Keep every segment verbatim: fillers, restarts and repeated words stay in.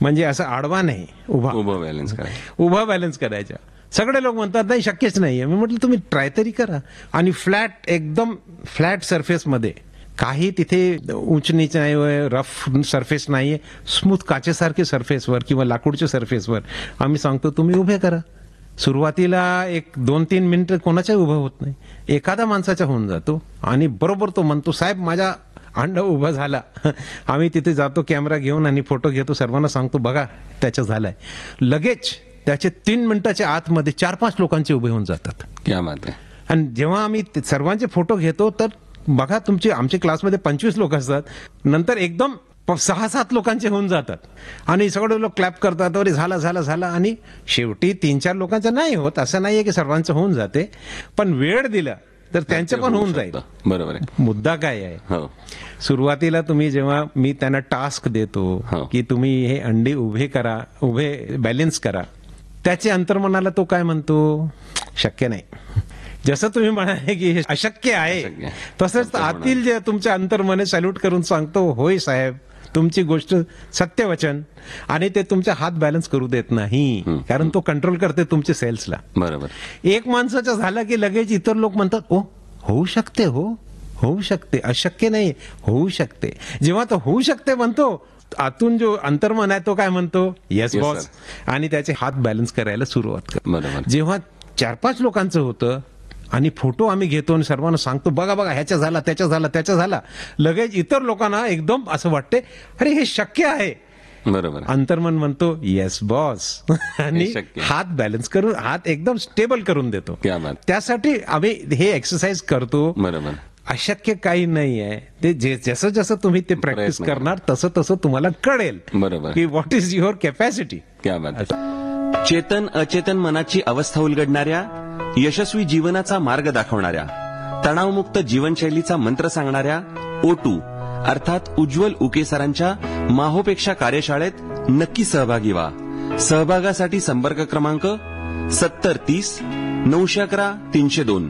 म्हणजे असं आडवा नाही, उभा उभा बॅलन्स करायचा. उभा बॅलन्स करायचा. सगळे लोक म्हणतात नाही शक्यच नाहीये. मी म्हटलं तुम्ही ट्राय तरी करा. आणि फ्लॅट, एकदम फ्लॅट सरफेसमध्ये, काही तिथे उंच नीच नाही, रफ सरफेस नाहीये, स्मूथ काचेसारखे सरफेसवर किंवा लाकूडच्या सरफेसवर आम्ही सांगतो तुम्ही उभे करा. सुरुवातीला एक दोन तीन मिनिटं कोणाच्याही उभं होत नाही, एखादा माणसाचा होऊन जातो आणि बरोबर तो म्हणतो साहेब माझा अंड उभा झाला. आम्ही तिथे जातो कॅमेरा घेऊन आणि फोटो घेतो, सर्वांना सांगतो बघा त्याचं झालंय. लगेच त्याचे तीन मिनिटाच्या आतमध्ये चार पाच लोकांचे उभे होऊन जातात. क्या बात आहे. आणि जेव्हा आम्ही सर्वांचे फोटो घेतो तर बघा तुमचे, आमच्या क्लासमध्ये पंचवीस लोक असतात, नंतर एकदम सहा सात लोकांचे होऊन जातात आणि सगळे लोक क्लॅप करतात, अरे झाला झाला झाला. आणि शेवटी तीन चार लोकांचं नाही होत, असं नाहीये की सर्वांचं होऊन जाते, पण वेळ दिला तर त्यांचं पण होऊन जाईल. बरोबर आहे. मुद्दा काय आहे, हो, सुरुवातीला तुम्ही जेव्हा मी त्यांना टास्क देतो हो. की तुम्ही हे अंडी उभे करा, उभे बॅलन्स करा, त्याचे अंतर्मनाला तो काय म्हणतो, शक्य नाही. जसं तुम्ही म्हणाले की हे अशक्य आहे, अशक्य. तसंच आतील जे तुमच्या अंतर्मने सॅल्यूट करून सांगतो होय साहेब तुमची गोष्ट सत्यवचन. आणि ते तुमचा हात बॅलन्स करू देत नाही, कारण तो कंट्रोल करते तुमच्या सेल्सला. बरोबर. एक माणसाचं झालं की लगेच इतर लोक म्हणतात ओ होऊ शकते, हो होऊ शकते, अशक्य नाही, होऊ शकते. जेव्हा तो होऊ शकते म्हणतो, आतून जो अंतर्मन आहे तो काय म्हणतो, येस बॉस, आणि त्याचे हात बॅलन्स करायला सुरुवात करतो. बरोबर. जेव्हा चार पाच लोकांचं होतं आणि फोटो आम्ही घेतो आणि सर्वांना सांगतो बघा बघा ह्याच्या झाला, त्याच्या झाला, त्याच्या झाला, लगेच इतर लोकांना एकदम असं वाटते अरे हे शक्य आहे. बरोबर. अंतर्मन म्हणतो येस बॉस, आणि शक्य. हात बॅलन्स करून, हात एकदम स्टेबल करून देतो. क्या बात. त्यासाठी आम्ही हे एक्सरसाइज करतो. बरोबर. अशक्य काही नाही आहे ते, जे जसं जसं तुम्ही ते प्रॅक्टिस प्रयत्न करणार तसं तसं तुम्हाला कळेल बरोबर की व्हॉट इज युअर कॅपॅसिटी. क्या बात. चेतन अचेतन मनाची अवस्था उलगडणाऱ्या, यशस्वी जीवनाचा मार्ग दाखवणाऱ्या, तणावमुक्त जीवनशैलीचा मंत्र सांगणाऱ्या ओ टू अर्थात उज्ज्वल उके सरांच्या माहोपेक्षा कार्यशाळेत नक्की सहभागी व्हा. सहभागासाठी संपर्क क्रमांक सत्तर तीस नऊशे अकरा तीनशे दोन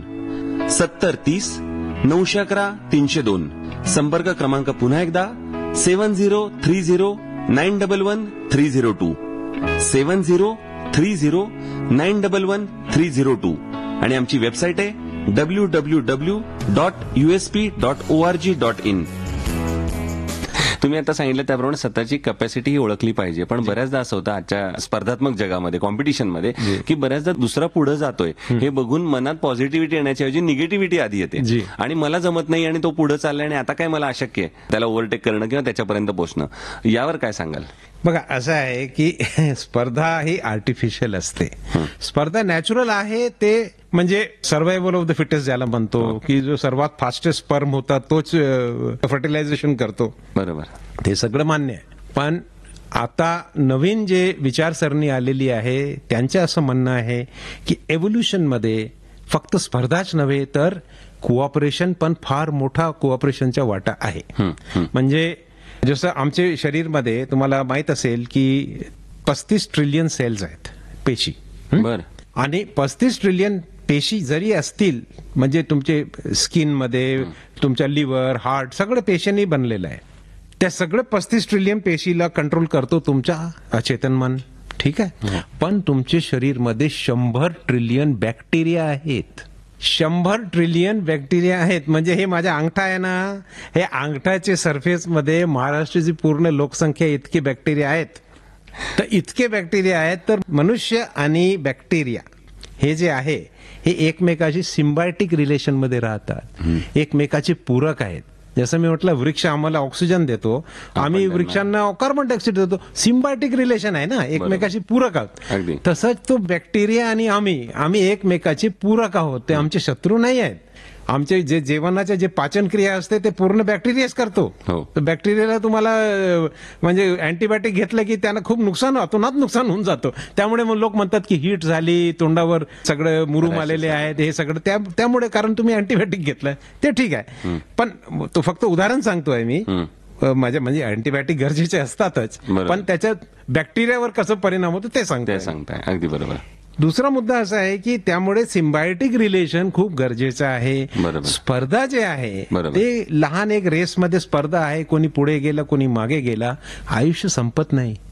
सत्तर तीस नऊशे अकरा तीनशे दोन. संपर्क क्रमांक पुन्हा एकदा सेवन zero three zero nine double one three zero to seven zero three zero nine double one three zero to. आणि आमची वेबसाईट आहे W W W dot USP dot O R G dot in. तुम्ही आता सांगितलं त्याप्रमाणे स्वतःची capacity ही ओळखली पाहिजे, पण बऱ्याचदा असं होतं आजच्या स्पर्धात्मक जगामध्ये, कॉम्पिटिशनमध्ये, की बऱ्याचदा दुसरा पुढे जातोय हे बघून मनात पॉझिटिव्हिटी येण्याच्या ऐवजी निगेटिव्हिटी आधी येते आणि मला जमत नाही आणि तो पुढे चाललाय आणि आता काय मला अशक्य आहे त्याला ओव्हरटेक करणं किंवा त्याच्यापर्यंत पोहोचणं. यावर काय सांगाल? बघा असं आहे की स्पर्धा ही आर्टिफिशियल असते, स्पर्धा नॅचरल आहे. ते म्हणजे सर्व्हायव्हल ऑफ द फिटेस्ट ज्याला म्हणतो, की जो सर्वात फास्टेस्ट स्पर्म होता तोच फर्टिलायझेशन करतो. बरोबर. ते सगळं मान्य आहे, पण आता नवीन जे विचारसरणी आलेली आहे त्यांचं असं म्हणणं आहे की एव्होल्युशनमध्ये फक्त स्पर्धाच नव्हे तर कोऑपरेशन पण फार मोठा कोऑपरेशनचा वाटा आहे. म्हणजे जसं आमचे शरीरमध्ये तुम्हाला माहित असेल की पस्तीस ट्रिलियन सेल्स आहेत, पेशी. बर. आणि पस्तीस ट्रिलियन पेशी जरी असतील, म्हणजे तुमचे स्किनमध्ये, तुमच्या लिव्हर, हार्ट सगळं पेशींनी बनलेलं आहे. त्या सगळं पस्तीस ट्रिलियन पेशीला कंट्रोल करतो तुमचा अचेतन मन, ठीक आहे. पण तुमचे शरीरमध्ये शंभर ट्रिलियन बॅक्टेरिया आहेत. शंभर ट्रिलियन बॅक्टेरिया आहेत. म्हणजे हे माझा अंगठा आहे ना, हे अंगठाच्या सरफेसमध्ये महाराष्ट्राची पूर्ण लोकसंख्या इतके बॅक्टेरिया आहेत. तर इतके बॅक्टेरिया आहेत, तर मनुष्य आणि बॅक्टेरिया हे जे आहे हे एकमेकाशी सिम्बायोटिक रिलेशनमध्ये राहतात, एकमेकाचे पूरक आहेत. जसं मी म्हटलं वृक्ष आम्हाला ऑक्सिजन देतो, आम्ही वृक्षांना कार्बन डायऑक्साईड देतो, सिम्बायोटिक रिलेशन आहे ना, एकमेकाशी पूरक आहोत. तसंच तो बॅक्टेरिया आणि आम्ही आम्ही एकमेकाचे पूरक आहोत. ते आमचे शत्रू नाही आहेत. आमचे जे जेवणाचे जे पाचन क्रिया असते ते पूर्ण बॅक्टेरियाच करतो. तर बॅक्टेरियाला तुम्हाला म्हणजे अँटीबायोटिक घेतलं की त्यांना खूप नुकसान अतोनात नुकसान होऊन जातो. त्यामुळे मग लोक म्हणतात की हीट झाली, तोंडावर सगळं मुरूम आलेले आहेत, हे सगळं त्यामुळे, कारण तुम्ही अँटीबायोटिक घेतलं. ते ठीक आहे, पण तो फक्त उदाहरण सांगतोय मी. माझ्या म्हणजे अँटीबायोटिक गरजेचे असतातच, पण त्याच्यात बॅक्टेरियावर कसं परिणाम होतो ते सांगतोय. सांगताय अगदी बरोबर. दुसरा मुद्दा असा आहे की त्यामुळे सिम्बायोटिक रिलेशन खूप गरजेचं आहे. स्पर्धा जे आहे ते लहान एक रेसमध्ये स्पर्धा आहे, कोणी पुढे गेला कोणी मागे गेला, आयुष्य संपत नाही.